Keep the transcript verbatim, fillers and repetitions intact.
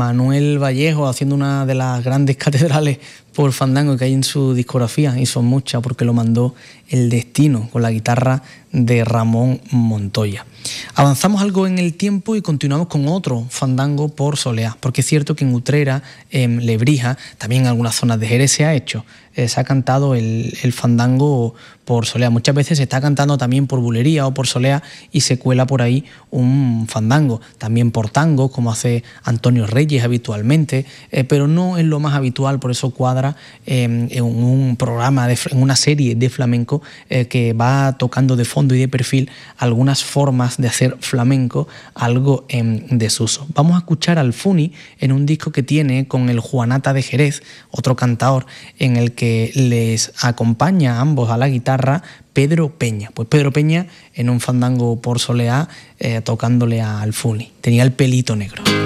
Manuel Vallejo haciendo una de las grandes catedrales por fandango que hay en su discografía, y son muchas porque lo mandó El Destino con la guitarra de Ramón Montoya. Avanzamos algo en el tiempo y continuamos con otro fandango por soleá, porque es cierto que en Utrera, en Lebrija, también en algunas zonas de Jerez se ha hecho, eh, se ha cantado el, el fandango por soleá. Muchas veces se está cantando también por bulería o por soleá y se cuela por ahí un fandango, también por tango, como hace Antonio Reyes habitualmente, eh, pero no es lo más habitual, por eso cuadra eh, en un programa, de, en una serie de flamenco eh, que va tocando de fondo y de perfil algunas formas de hacer flamenco, algo en desuso. Vamos a escuchar al Funi en un disco que tiene con el Juanata de Jerez, otro cantador, en el que les acompaña a ambos a la guitarra Pedro Peña. Pues Pedro Peña en un fandango por soleá eh, tocándole al Funi. Tenía el pelito negro.